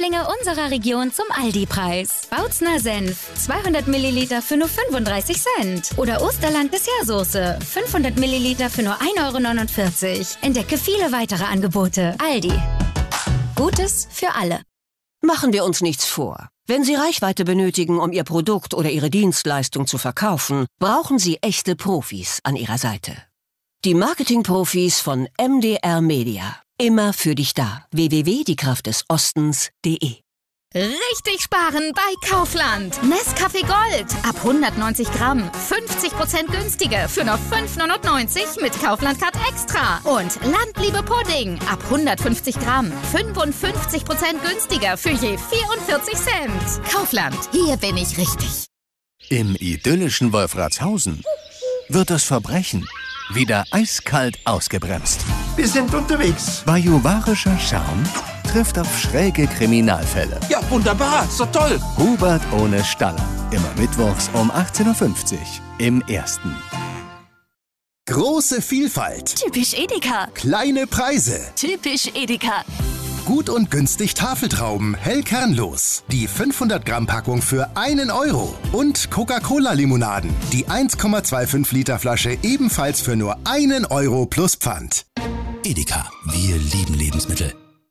Lieblinge unserer Region zum Aldi-Preis. Bautzner Senf, 200 Milliliter für nur 35 Cent. Oder Osterland Dessertsoße, 500 Milliliter für nur 1,49 Euro. Entdecke viele weitere Angebote. Aldi. Gutes für alle. Machen wir uns nichts vor. Wenn Sie Reichweite benötigen, um Ihr Produkt oder Ihre Dienstleistung zu verkaufen, brauchen Sie echte Profis an Ihrer Seite. Die Marketing-Profis von MDR Media. Immer für dich da. www.diekraftdesostens.de. Richtig sparen bei Kaufland. Nescafé Gold ab 190 Gramm. 50% günstiger für nur 5,99 mit Kaufland Card Extra. Und Landliebe Pudding ab 150 Gramm. 55% günstiger für je 44 Cent. Kaufland, hier bin ich richtig. Im idyllischen Wolfratshausen wird das Verbrechen wieder eiskalt ausgebremst. Wir sind unterwegs. Bajuwarischer Charme trifft auf schräge Kriminalfälle. Ja, wunderbar. Ist doch toll. Hubert ohne Staller. Immer mittwochs um 18.50 Uhr im Ersten. Große Vielfalt. Typisch Edeka. Kleine Preise. Typisch Edeka. Gut und günstig Tafeltrauben, hell kernlos. Die 500-Gramm-Packung für 1 Euro. Und Coca-Cola-Limonaden. Die 1,25 Liter Flasche ebenfalls für nur 1 Euro plus Pfand. Edeka, wir lieben Lebensmittel.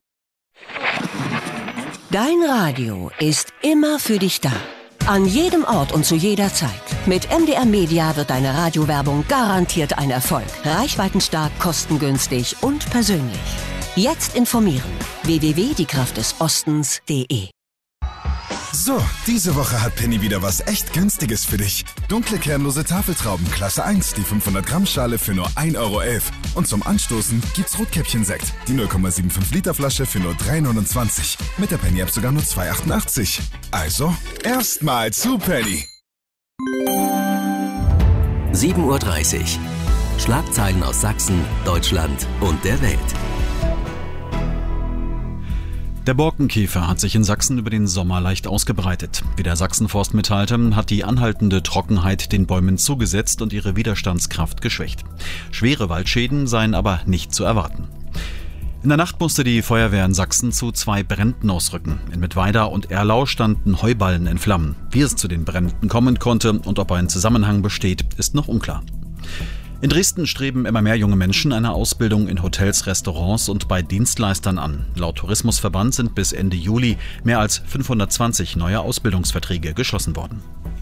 Dein Radio ist immer für dich da. An jedem Ort und zu jeder Zeit. Mit MDR Media wird deine Radiowerbung garantiert ein Erfolg. Reichweitenstark, kostengünstig und persönlich. Jetzt informieren. www.diekraftdesostens.de. So, diese Woche hat Penny wieder was echt Günstiges für dich. Dunkle kernlose Tafeltrauben, Klasse 1, die 500-Gramm-Schale für nur 1,11 Euro. Und zum Anstoßen gibt's Rotkäppchen-Sekt, die 0,75 Liter Flasche für nur 3,29 €. Mit der Penny-App sogar nur 2,88 €. Also, erstmal zu Penny. 7:30 Uhr. Schlagzeilen aus Sachsen, Deutschland und der Welt. Der Borkenkäfer hat sich in Sachsen über den Sommer leicht ausgebreitet. Wie der Sachsenforst mitteilte, hat die anhaltende Trockenheit den Bäumen zugesetzt und ihre Widerstandskraft geschwächt. Schwere Waldschäden seien aber nicht zu erwarten. In der Nacht musste die Feuerwehr in Sachsen zu 2 Bränden ausrücken. In Mittweida und Erlau standen Heuballen in Flammen. Wie es zu den Bränden kommen konnte und ob ein Zusammenhang besteht, ist noch unklar. In Dresden streben immer mehr junge Menschen eine Ausbildung in Hotels, Restaurants und bei Dienstleistern an. Laut Tourismusverband sind bis Ende Juli mehr als 520 neue Ausbildungsverträge geschlossen worden.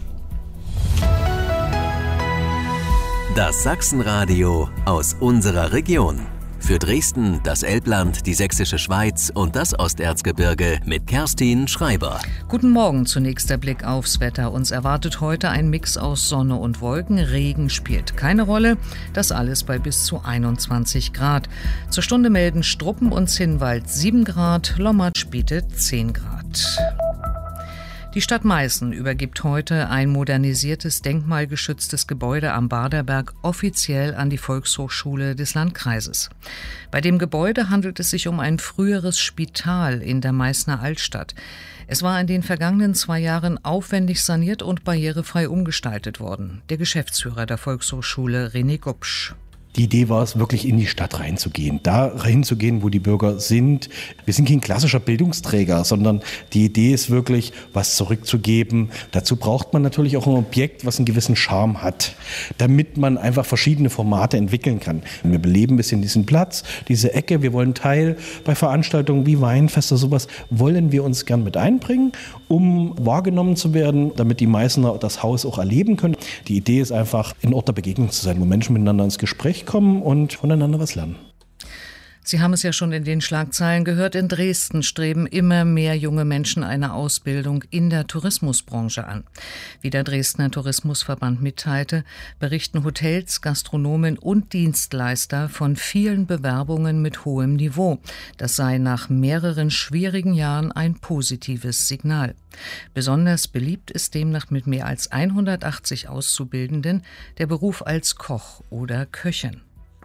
Das Sachsenradio aus unserer Region. Für Dresden, das Elbland, die Sächsische Schweiz und das Osterzgebirge mit Kerstin Schreiber. Guten Morgen, zunächst der Blick aufs Wetter. Uns erwartet heute ein Mix aus Sonne und Wolken. Regen spielt keine Rolle. Das alles bei bis zu 21 Grad. Zur Stunde melden Struppen und Zinnwald 7 Grad, Lommatsch bietet 10 Grad. Die Stadt Meißen übergibt heute ein modernisiertes, denkmalgeschütztes Gebäude am Baderberg offiziell an die Volkshochschule des Landkreises. Bei dem Gebäude handelt es sich um ein früheres Spital in der Meißner Altstadt. Es war in den vergangenen 2 Jahren aufwendig saniert und barrierefrei umgestaltet worden. Der Geschäftsführer der Volkshochschule, René Gubsch. Die Idee war es, wirklich in die Stadt reinzugehen, da reinzugehen, wo die Bürger sind. Wir sind kein klassischer Bildungsträger, sondern die Idee ist wirklich, was zurückzugeben. Dazu braucht man natürlich auch ein Objekt, was einen gewissen Charme hat, damit man einfach verschiedene Formate entwickeln kann. Wir beleben ein bisschen diesen Platz, diese Ecke. Wir wollen Teil bei Veranstaltungen wie Weinfeste, sowas wollen wir uns gern mit einbringen, um wahrgenommen zu werden, damit die Meißner das Haus auch erleben können. Die Idee ist einfach, ein Ort der Begegnung zu sein, wo Menschen miteinander ins Gespräch kommen und voneinander was lernen. Sie haben es ja schon in den Schlagzeilen gehört, in Dresden streben immer mehr junge Menschen eine Ausbildung in der Tourismusbranche an. Wie der Dresdner Tourismusverband mitteilte, berichten Hotels, Gastronomen und Dienstleister von vielen Bewerbungen mit hohem Niveau. Das sei nach mehreren schwierigen Jahren ein positives Signal. Besonders beliebt ist demnach mit mehr als 180 Auszubildenden der Beruf als Koch oder Köchin.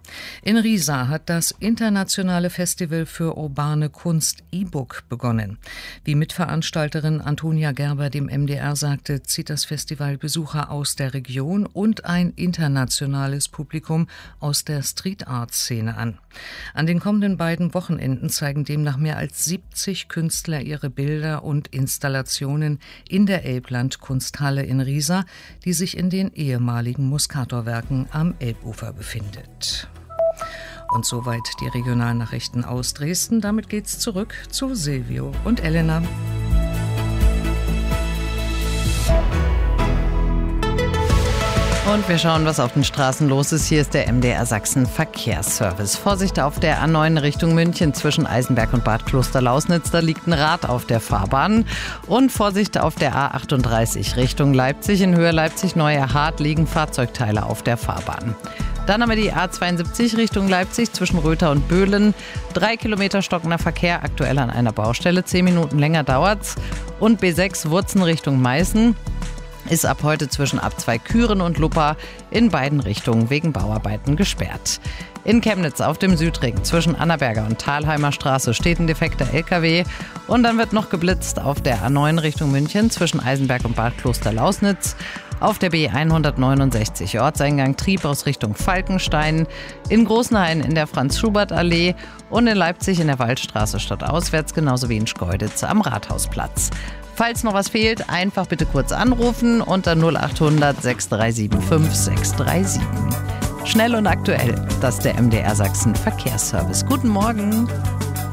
In Riesa hat das internationale Festival für urbane Kunst E-Book begonnen. Wie Mitveranstalterin Antonia Gerber dem MDR sagte, zieht das Festival Besucher aus der Region und ein internationales Publikum aus der Street-Art-Szene an. An den kommenden beiden Wochenenden zeigen demnach mehr als 70 Künstler ihre Bilder und Installationen in der Elbland Kunsthalle in Riesa, die sich in den ehemaligen Muscator-Werken am Elbufer befindet. Und soweit die Regionalnachrichten aus Dresden. Damit geht's zurück zu Silvio und Elena. Und wir schauen, was auf den Straßen los ist. Hier ist der MDR Sachsen Verkehrsservice. Vorsicht auf der A9 Richtung München zwischen Eisenberg und Bad Kloster-Lausnitz. Da liegt ein Rad auf der Fahrbahn. Und Vorsicht auf der A38 Richtung Leipzig. In Höhe Leipzig-Neuerhart liegen Fahrzeugteile auf der Fahrbahn. Dann haben wir die A72 Richtung Leipzig zwischen Röther und Böhlen. 3 Kilometer stockender Verkehr, aktuell an einer Baustelle. 10 Minuten länger dauert's. Und B6 Wurzen Richtung Meißen ist ab heute zwischen Ab2 Küren und Luppa in beiden Richtungen wegen Bauarbeiten gesperrt. In Chemnitz auf dem Südring zwischen Annaberger und Thalheimer Straße steht ein defekter LKW. Und dann wird noch geblitzt auf der A9 Richtung München zwischen Eisenberg und Bad Kloster-Lausnitz. Auf der B169 Ortseingang Trieb aus Richtung Falkenstein, in Großenhain in der Franz-Schubert-Allee und in Leipzig in der Waldstraße stadtauswärts, genauso wie in Schkeuditz am Rathausplatz. Falls noch was fehlt, einfach bitte kurz anrufen unter 0800 637 5637. Schnell und aktuell, das ist der MDR Sachsen Verkehrsservice. Guten Morgen.